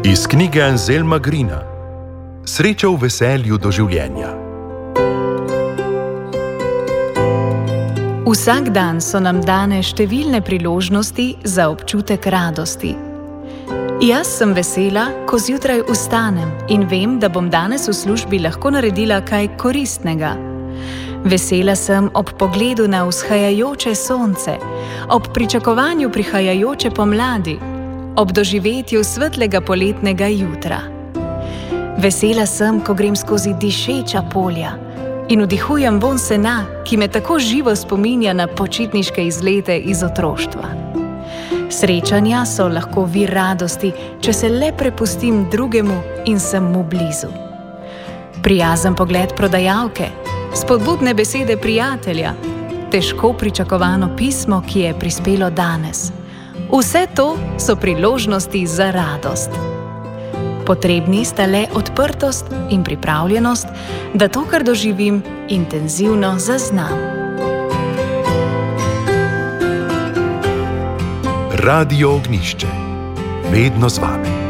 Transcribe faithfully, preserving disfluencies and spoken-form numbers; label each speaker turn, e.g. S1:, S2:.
S1: Iz knjige Anselma Greena Sreča v veselju do življenja.
S2: Vsak dan so nam dane številne priložnosti za občutek radosti. Jaz sem vesela, ko zjutraj vstanem in vem, da bom danes v službi lahko naredila kaj koristnega. Vesela sem ob pogledu na vzhajajoče sonce, ob pričakovanju prihajajoče pomladi, ob doživetju svetlega poletnega jutra. Vesela sem, ko grem skozi dišeča polja in vdihujem vonj sena, ki me tako živo spominja na počitniške izlete iz otroštva. Srečanja so lahko vir radosti, če se le prepustim drugemu in sem mu blizu. Prijazen pogled prodajalke, spodbudne besede prijatelja, težko pričakovano pismo, ki je prispelo danes. Vse to so priložnosti za radost. Potrebni sta le odprtost in pripravljenost, da to, kar doživim, intenzivno zaznam.
S1: Radio Ognjišče. Vedno z vami.